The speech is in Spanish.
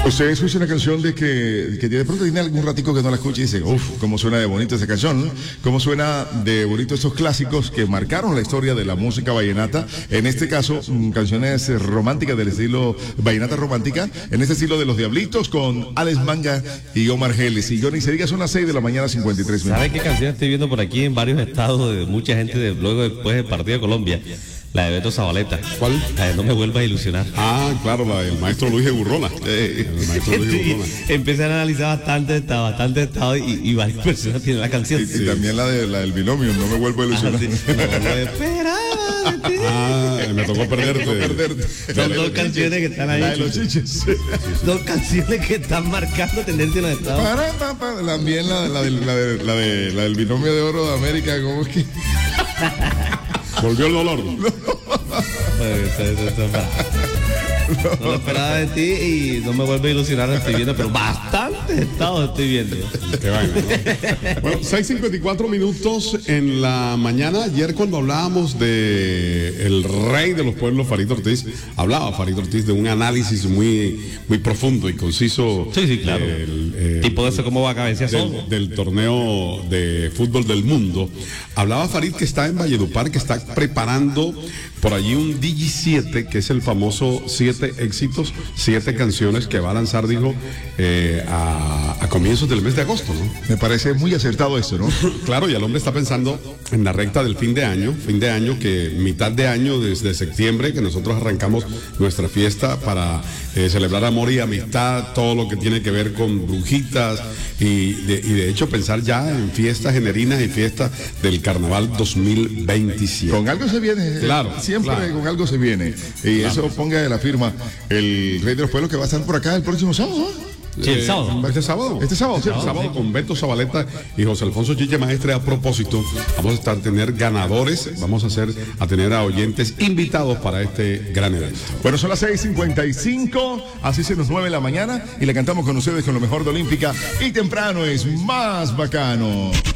Usted escucha una canción que de pronto tiene algún ratico que no la escucha y dice, uff, cómo suena de bonito esa canción, ¿no? Cómo suena de bonito esos clásicos que marcaron la historia de la música vallenata. En este caso, canciones románticas del estilo vallenata romántica, en este estilo de Los Diablitos con Alex Manga y Omar Geles. Y Johnny, se diga, son las 6 de la mañana, 53 minutos. ¿Sabe qué canción estoy viendo por aquí en varios estados de mucha gente luego después del partido de Colombia? La de Beto Zabaleta. ¿Cuál? La de No me vuelvas a ilusionar. Ah, claro, la del maestro Luis de Burrona. El maestro Luis de Burrona. Empecé a analizar bastante estado y varias personas tienen la canción. Y también la del binomio, No me vuelvo a ilusionar. Sí. No esperaba de ti. Me tocó perderte. Son dos canciones que están ahí. La de los chiches. Dos canciones que están marcando tendencia en los estados. También la del binomio de oro de América, ¿cómo es que? Volvió el dolor. No lo esperaba de ti y no me vuelve a ilusionar, estoy viendo, pero bastantes estados estoy viendo. Qué vaina, ¿no? Bueno, 6:54 minutos en la mañana. Ayer cuando hablábamos de el rey de los pueblos, Farid Ortiz, hablaba Farid Ortiz de un análisis muy profundo y conciso. Sí, claro. Tipo de eso, cómo va a cabecear del torneo de fútbol del mundo. Hablaba Farid que está en Valledupar, que está preparando por allí un Digi7, que es el famoso 7 éxitos, 7 canciones que va a lanzar, dijo, a comienzos del mes de agosto, ¿no? Me parece muy acertado esto, ¿no? Claro, y el hombre está pensando en la recta del fin de año, que mitad de año, desde septiembre, que nosotros arrancamos nuestra fiesta para celebrar amor y amistad, todo lo que tiene que ver con brujitas, y de hecho pensar ya en fiestas generinas y fiestas del Carnaval 2027. Con algo se viene. Claro. Siempre claro. Con algo se viene. Y claro. Eso ponga de la firma el rey de los pueblos que va a estar por acá el próximo sábado, ¿no? Sí, el sábado. Este sábado. Este sábado, sí. Sábado con Beto Zabaleta y José Alfonso Chiche Maestre. A propósito, vamos a tener ganadores, vamos a tener a oyentes invitados para este gran evento. Bueno, son las 6:55, así se nos 9 de la mañana y le cantamos con ustedes con lo mejor de Olímpica y temprano es más bacano.